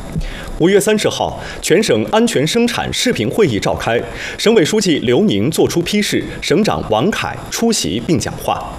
5月30号，全省安全生产视频会议召开，省委书记刘宁作出批示，省长王凯出席并讲话。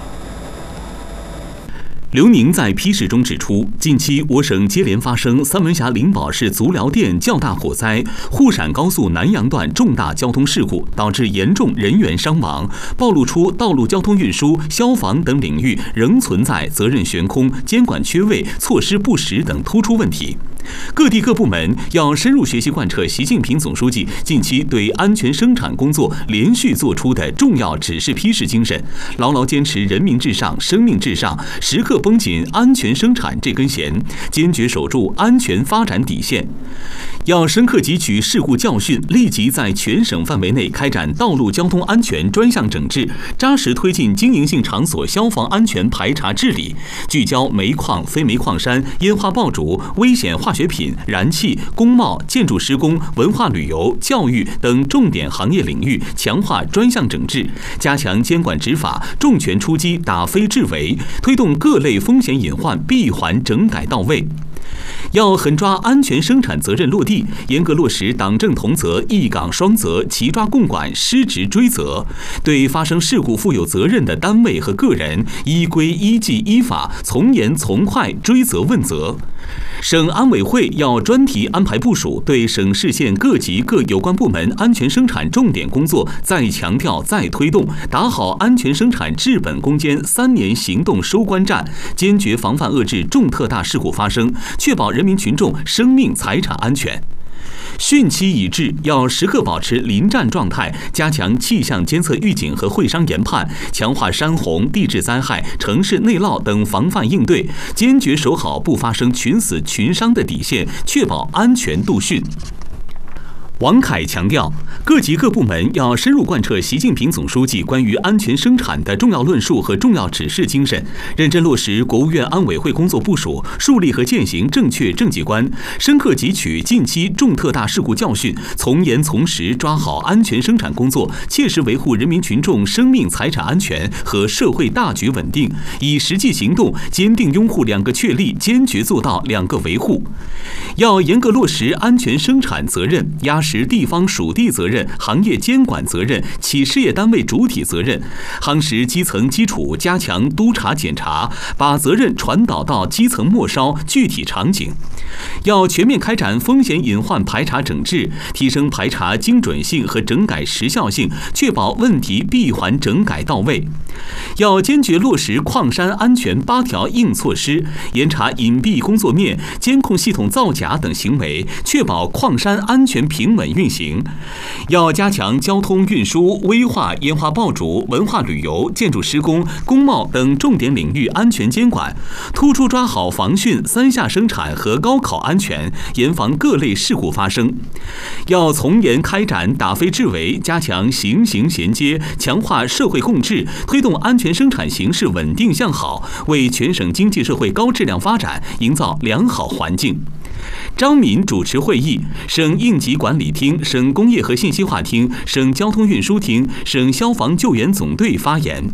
刘宁在批示中指出，近期我省接连发生三门峡灵宝市足疗店较大火灾、沪陕高速南阳段重大交通事故，导致严重人员伤亡，暴露出道路交通运输、消防等领域仍存在责任悬空、监管缺位、措施不实等突出问题。各地各部门要深入学习贯彻习近平总书记近期对安全生产工作连续作出的重要指示批示精神，牢牢坚持人民至上、生命至上，时刻绷紧安全生产这根弦，坚决守住安全发展底线。要深刻汲取事故教训，立即在全省范围内开展道路交通安全专项整治，扎实推进经营性场所消防安全排查治理，聚焦煤矿、非煤矿山、烟花爆竹、危险化学品、燃气、工贸、建筑施工、文化旅游、教育等重点行业领域，强化专项整治，加强监管执法，重拳出击打非治伪，推动各类风险隐患闭环整改到位。要狠抓安全生产责任落地，严格落实党政同责、一岗双责、齐抓共管、失职追责，对发生事故负有责任的单位和个人依规依纪依法从严从快追责问责。省安委会要专题安排部署，对省市县各级各有关部门安全生产重点工作再强调再推动，打好安全生产治本攻坚3年行动收官战，坚决防范遏制重特大事故发生，确保人民群众生命财产安全。汛期已至，要时刻保持临战状态，加强气象监测预警和会商研判，强化山洪、地质灾害、城市内涝等防范应对，坚决守好不发生群死群伤的底线，确保安全度汛。王凯强调，各级各部门要深入贯彻习近平总书记关于安全生产的重要论述和重要指示精神，认真落实国务院安委会工作部署，树立和践行正确政绩观，深刻汲取近期重特大事故教训，从严从实抓好安全生产工作，切实维护人民群众生命财产安全和社会大局稳定，以实际行动坚定拥护2个确立，坚决做到2个维护。要严格落实安全生产责任，压实地方属地责任、行业监管责任、企事业单位主体责任，夯实基层基础，加强督查检查，把责任传导到基层末梢具体场景。要全面开展风险隐患排查整治，提升排查精准性和整改时效性，确保问题闭环整改到位。要坚决落实矿山安全8条硬措施，严查隐蔽工作面、监控系统造假等行为，确保矿山安全平稳运行。要加强交通运输、危化、烟花爆竹、文化旅游、建筑施工、工贸等重点领域安全监管，突出抓好防汛、3下生产和高考安全，严防各类事故发生。要从严开展打非治伪，加强形形衔接，强化社会共治，推动安全生产形势稳定向好，为全省经济社会高质量发展营造良好环境。张敏主持会议，省应急管理厅、省工业和信息化厅、省交通运输厅、省消防救援总队发言。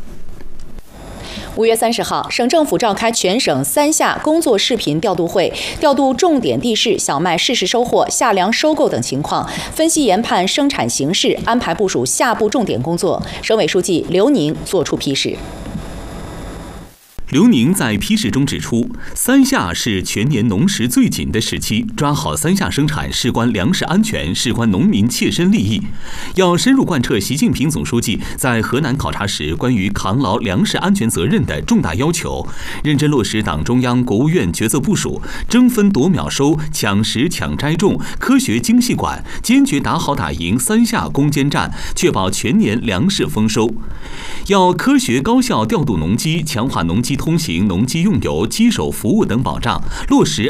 5月30号，省政府召开全省3下工作视频调度会，调度重点地市小麦适时收获、夏粮收购等情况，分析研判生产形势，安排部署下步重点工作。省委书记刘宁作出批示。 刘宁在批示中指出，3下是全年农时最紧的时期，抓好3下生产事关粮食安全，事关农民切身利益。要深入贯彻习近平总书记在河南考察时关于扛牢粮食安全责任的重大要求，认真落实党中央、国务院决策部署，争分夺秒收、抢实抢摘种、科学精细管，坚决打好打赢3下攻坚战，确保全年粮食丰收。要科学高效调度农机，强化农机通行、农机用油、机手服务等保障，落实